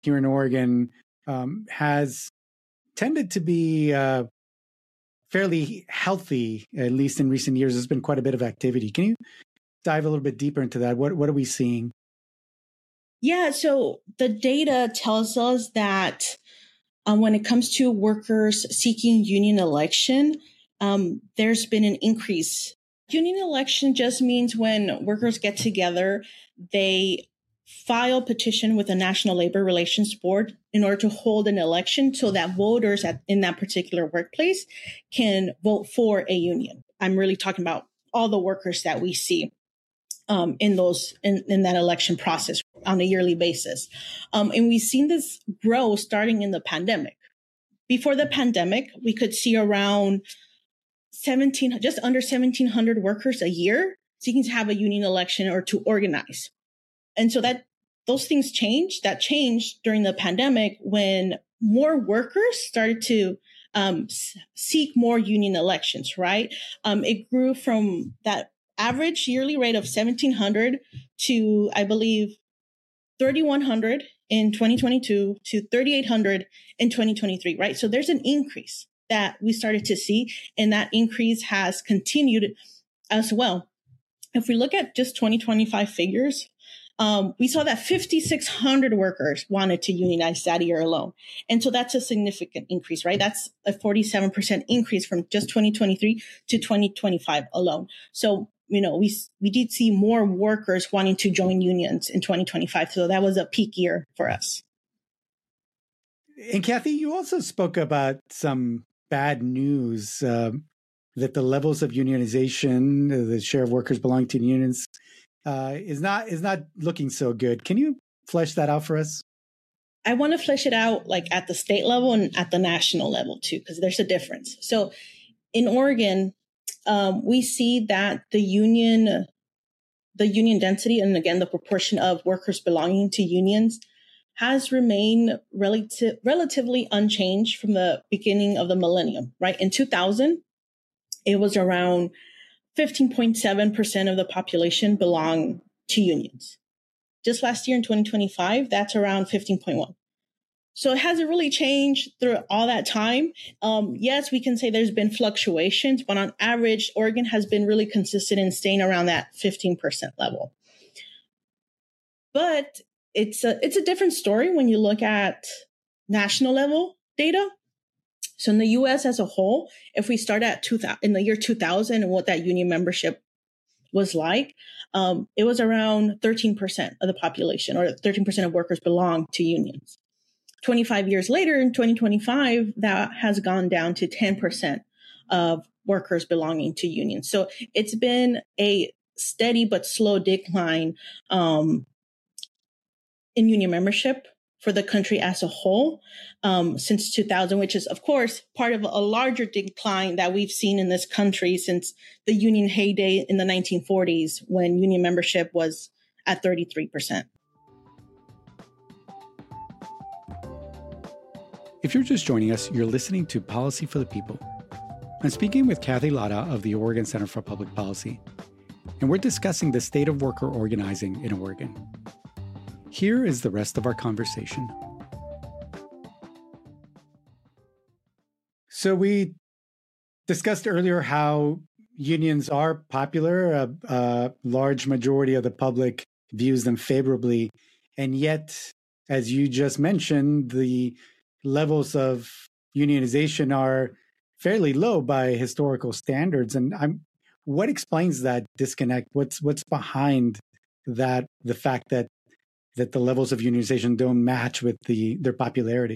here in Oregon has tended to be fairly healthy, at least in recent years. There's been quite a bit of activity. Can you dive a little bit deeper into that? What are we seeing? Yeah, so the data tells us that when it comes to workers seeking union election, there's been an increase. Union election just means when workers get together, they file petition with the National Labor Relations Board in order to hold an election so that voters in that particular workplace can vote for a union. I'm really talking about all the workers that we see in that election process on a yearly basis. And we've seen this grow starting in the pandemic. Before the pandemic, we could see around just under 1,700 workers a year seeking to have a union election or to organize. And so those things changed. That changed during the pandemic when more workers started to seek more union elections, right? It grew from that average yearly rate of 1,700 to, I believe, 3,100 in 2022 to 3,800 in 2023, right? So there's an increase that we started to see, and that increase has continued as well. If we look at just 2025 figures, we saw that 5,600 workers wanted to unionize that year alone. And so that's a significant increase, right? That's a 47% increase from just 2023 to 2025 alone. So, we did see more workers wanting to join unions in 2025. So that was a peak year for us. And Kathy, you also spoke about some bad news, that the levels of unionization, the share of workers belonging to unions, is not looking so good. Can you flesh that out for us? I want to flesh it out like at the state level and at the national level too, because there's a difference. So in Oregon, we see that the union density, and again, the proportion of workers belonging to unions has remained relatively unchanged from the beginning of the millennium, right? In 2000, it was around 15.7% of the population belong to unions. Just last year in 2025, that's around 15.1. So it hasn't really changed through all that time. Yes, we can say there's been fluctuations, but on average, Oregon has been really consistent in staying around that 15% level. But it's a different story when you look at national level data. So in the U.S. as a whole, if we start at in the year 2000 and what that union membership was like, it was around 13% of the population, or 13% of workers belong to unions. 25 years later, in 2025, that has gone down to 10% of workers belonging to unions. So it's been a steady but slow decline in union membership for the country as a whole since 2000, which is, of course, part of a larger decline that we've seen in this country since the union heyday in the 1940s, when union membership was at 33%. If you're just joining us, you're listening to Policy for the People. I'm speaking with Kathy Lara of the Oregon Center for Public Policy, and we're discussing the state of worker organizing in Oregon. Here is the rest of our conversation. So we discussed earlier how unions are popular. A large majority of the public views them favorably. And yet, as you just mentioned, the levels of unionization are fairly low by historical standards. And what explains that disconnect? What's behind that, the fact that the levels of unionization don't match with their popularity?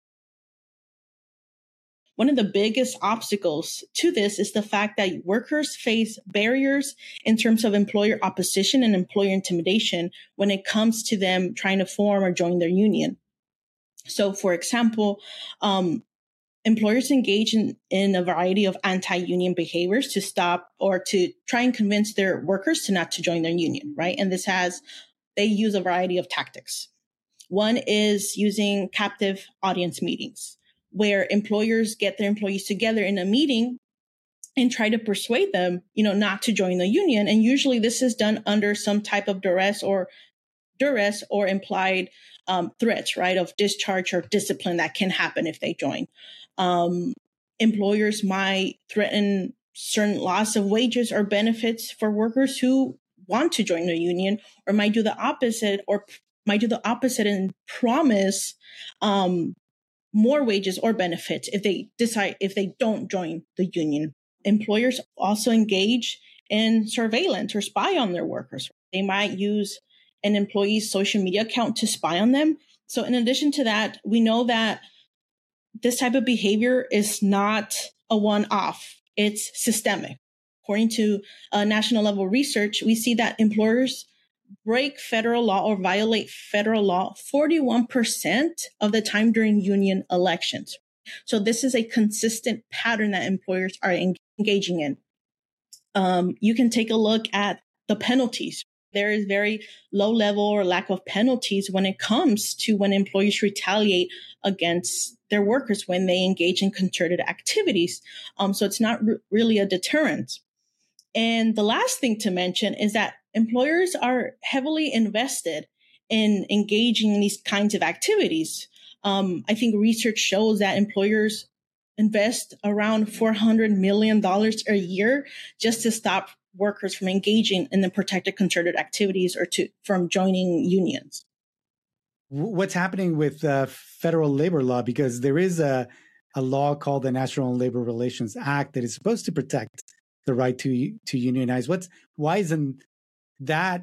One of the biggest obstacles to this is the fact that workers face barriers in terms of employer opposition and employer intimidation when it comes to them trying to form or join their union. So, for example, employers engage in a variety of anti-union behaviors to stop or to try and convince their workers not to join their union, right? And they use a variety of tactics. One is using captive audience meetings, where employers get their employees together in a meeting and try to persuade them, not to join the union. And usually this is done under some type of duress or implied threats, right, of discharge or discipline that can happen if they join. Employers might threaten certain loss of wages or benefits for workers who want to join the union, or might do the opposite, and promise more wages or benefits if they don't join the union. Employers also engage in surveillance or spy on their workers. They might use an employee's social media account to spy on them. So in addition to that, we know that this type of behavior is not a one-off. It's systemic. According to national level research, we see that employers break federal law or violate federal law 41% of the time during union elections. So this is a consistent pattern that employers are engaging in. You can take a look at the penalties. There is very low level or lack of penalties when it comes to when employees retaliate against their workers when they engage in concerted activities. So it's not really a deterrent. And the last thing to mention is that employers are heavily invested in engaging in these kinds of activities. I think research shows that employers invest around $400 million a year just to stop workers from engaging in the protected concerted activities or from joining unions. What's happening with federal labor law? Because there is a law called the National Labor Relations Act that is supposed to protect the right to unionize. Why isn't that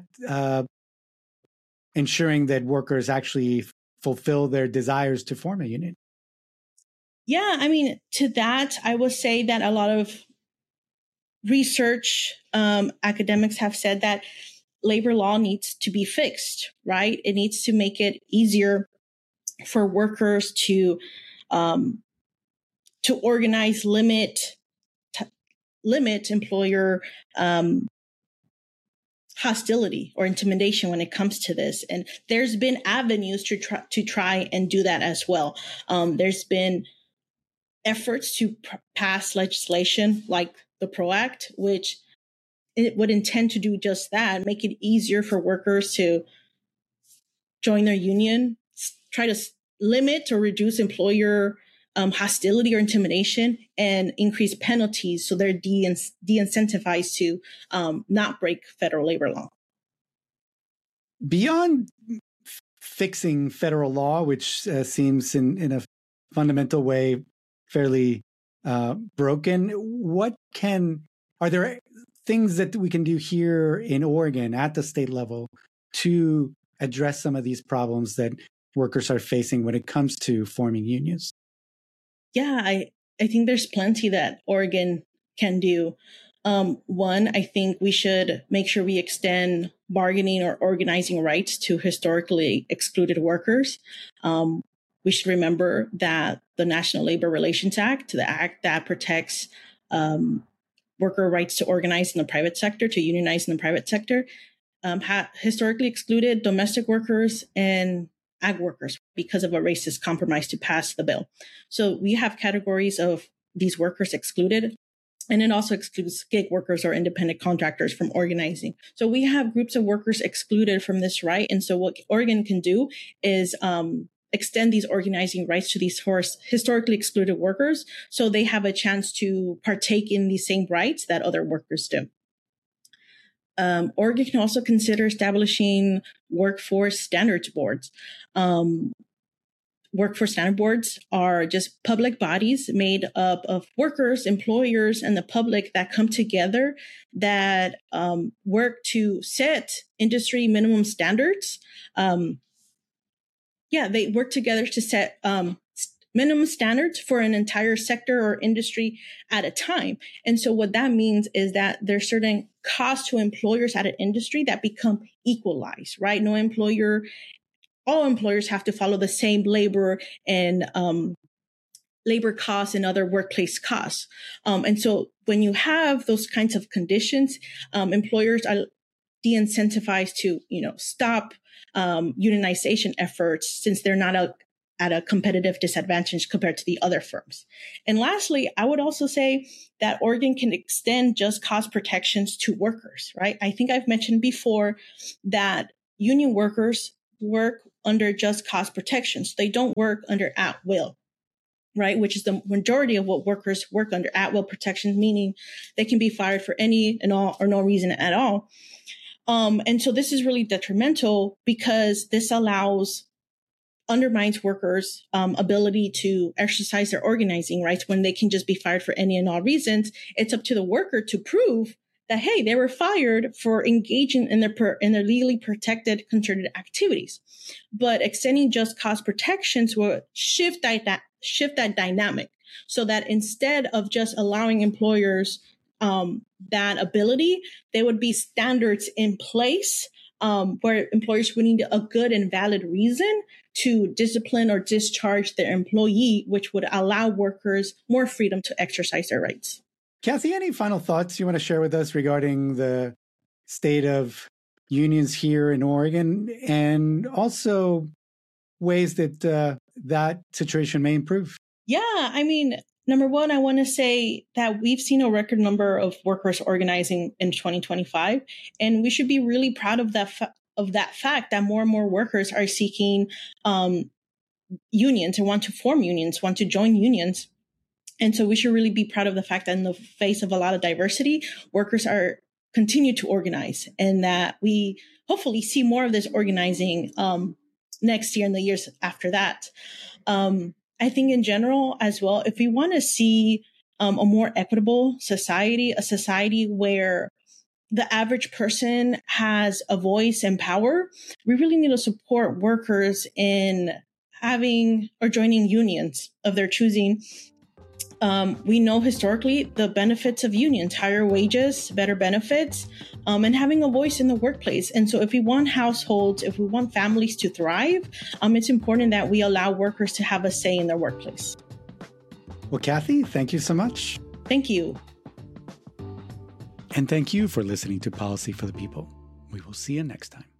ensuring that workers actually fulfill their desires to form a union? Yeah, I mean, to that, I would say that a lot of research academics have said that labor law needs to be fixed, right? It needs to make it easier for workers to organize, limit employer hostility or intimidation when it comes to this. And there's been avenues to try and do that as well. There's been efforts to pass legislation like the PRO Act, which it would intend to do just that, make it easier for workers to join their union, try to limit or reduce employer hostility or intimidation, and increase penalties so they're de-incentivized to not break federal labor law. Beyond fixing federal law, which seems in a fundamental way fairly broken, are there things that we can do here in Oregon at the state level to address some of these problems that workers are facing when it comes to forming unions? Yeah, I think there's plenty that Oregon can do. One, I think we should make sure we extend bargaining or organizing rights to historically excluded workers. We should remember that the National Labor Relations Act, the act that protects worker rights to organize in the private sector, to unionize in the private sector, historically excluded domestic workers and ag workers because of a racist compromise to pass the bill. So we have categories of these workers excluded, and it also excludes gig workers or independent contractors from organizing. So we have groups of workers excluded from this right. And so what Oregon can do is extend these organizing rights to these historically excluded workers so they have a chance to partake in the same rights that other workers do. Oregon can also consider establishing workforce standards boards. Workforce standard boards are just public bodies made up of workers, employers, and the public that come together that work to set industry minimum standards. They work together to set minimum standards for an entire sector or industry at a time. And so what that means is that there's certain costs to employers at an industry that become equalized, right? All employers have to follow the same labor and labor costs and other workplace costs. And so when you have those kinds of conditions, employers are de-incentivized to, stop unionization efforts since they're not at a competitive disadvantage compared to the other firms. And lastly, I would also say that Oregon can extend just cause protections to workers, right? I think I've mentioned before that union workers work under just cause protections. They don't work under at will, right? Which is the majority of what workers work under, at will protections, meaning they can be fired for any and all or no reason at all. And so this is really detrimental because this undermines workers' ability to exercise their organizing rights when they can just be fired for any and all reasons. It's up to the worker to prove that, hey, they were fired for engaging in their legally protected concerted activities. But extending just cause protections will shift that dynamic so that instead of just allowing employers that ability, there would be standards in place where employers would need a good and valid reason to discipline or discharge their employee, which would allow workers more freedom to exercise their rights. Kathy, any final thoughts you want to share with us regarding the state of unions here in Oregon and also ways that that situation may improve? Yeah, I mean, number one, I want to say that we've seen a record number of workers organizing in 2025, and we should be really proud of that fact that more and more workers are seeking unions and want to form unions, want to join unions. And so we should really be proud of the fact that in the face of a lot of diversity, workers continue to organize, and that we hopefully see more of this organizing next year and the years after that. I think in general as well, if we want to see a more equitable society, a society where the average person has a voice and power, we really need to support workers in having or joining unions of their choosing. We know historically the benefits of unions, higher wages, better benefits, and having a voice in the workplace. And so if we want households, if we want families to thrive, it's important that we allow workers to have a say in their workplace. Well, Kathy, thank you so much. Thank you. And thank you for listening to Policy for the People. We will see you next time.